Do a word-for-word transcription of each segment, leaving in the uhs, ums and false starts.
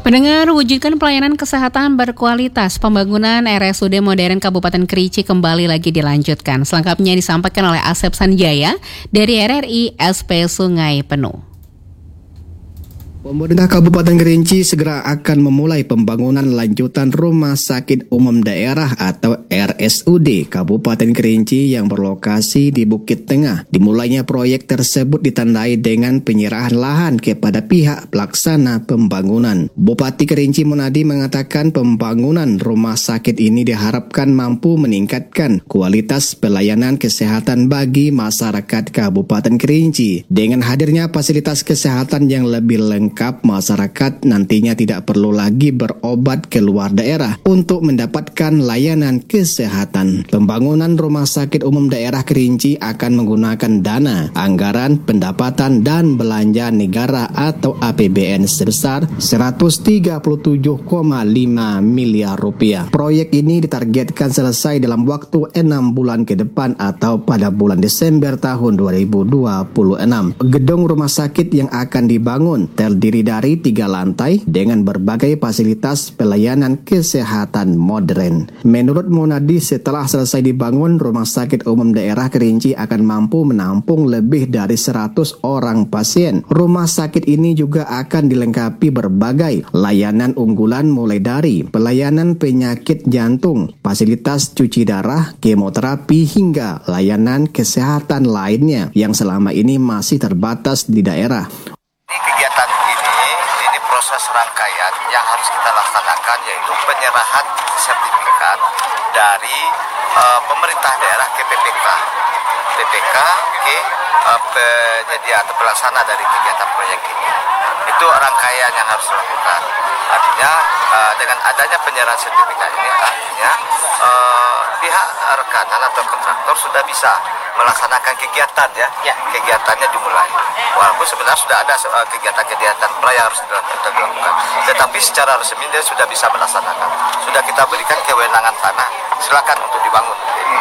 Pendengar, wujudkan pelayanan kesehatan berkualitas. Pembangunan R S U D modern Kabupaten Kerinci kembali lagi dilanjutkan. Selengkapnya disampaikan oleh Asep Sanjaya dari R R I S P Sungai Penuh. Pemerintah Kabupaten Kerinci segera akan memulai pembangunan lanjutan Rumah Sakit Umum Daerah atau R S U D Kabupaten Kerinci yang berlokasi di Bukit Tengah. Dimulainya proyek tersebut ditandai dengan penyerahan lahan kepada pihak pelaksana pembangunan. Bupati Kerinci Monadi mengatakan pembangunan rumah sakit ini diharapkan mampu meningkatkan kualitas pelayanan kesehatan bagi masyarakat Kabupaten Kerinci. Dengan hadirnya fasilitas kesehatan yang lebih lengkap, masyarakat nantinya tidak perlu lagi berobat ke luar daerah untuk mendapatkan layanan kesehatan. Pembangunan Rumah Sakit Umum Daerah Kerinci akan menggunakan dana, anggaran, pendapatan, dan belanja negara atau A P B N sebesar seratus tiga puluh tujuh koma lima miliar rupiah. Proyek ini ditargetkan selesai dalam waktu enam bulan ke depan atau pada bulan Desember tahun dua ribu dua puluh enam. Gedung rumah sakit yang akan dibangun terdiri dari tiga lantai dengan berbagai fasilitas pelayanan kesehatan modern. Menurut Monadi, setelah selesai dibangun, Rumah Sakit Umum Daerah Kerinci akan mampu menampung lebih dari seratus orang pasien. Rumah sakit ini juga akan dilengkapi berbagai layanan unggulan mulai dari pelayanan penyakit jantung, fasilitas cuci darah, kemoterapi, hingga layanan kesehatan lainnya yang selama ini masih terbatas di daerah. Kegiatan ini, ini proses rangkaian yang harus kita laksanakan, yaitu penyerahan sertifikat dari uh, pemerintah daerah ke P P K. P P K ke uh, penyedia atau pelaksana dari kegiatan proyek ini. Itu rangkaian yang harus dilakukan. Artinya uh, dengan adanya penyerahan sertifikat ini, artinya uh, pihak rekanan atau kontraktor sudah bisa melaksanakan kegiatan ya, ya. Kegiatannya dimulai. Walaupun sebenarnya sudah ada uh, kegiatan-kegiatan pra yang harus dilakukan, tetapi secara resmi dia sudah bisa melaksanakan. Sudah kita berikan kewenangan tanah, silakan untuk dibangun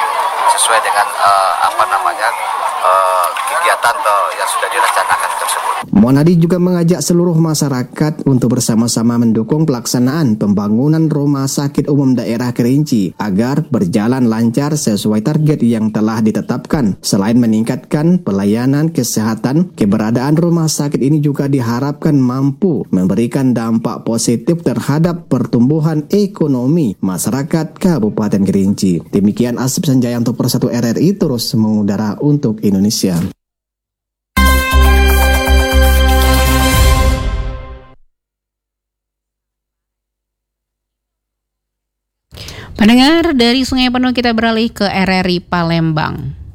sesuai dengan uh, apa namanya uh, kegiatan uh, yang sudah direncanakan tersebut. Monadi juga mengajak seluruh masyarakat untuk bersama-sama mendukung pelaksanaan pembangunan Rumah Sakit Umum Daerah Kerinci agar berjalan lancar sesuai target yang telah ditetapkan. Selain meningkatkan pelayanan kesehatan, keberadaan rumah sakit ini juga diharapkan mampu memberikan dampak positif terhadap pertumbuhan ekonomi masyarakat Kabupaten Kerinci. Demikian Asep Sanjaya untuk Persatu R R I terus mengudara untuk Indonesia. Pendengar, dari Sungai Penuh kita beralih ke R R I Palembang.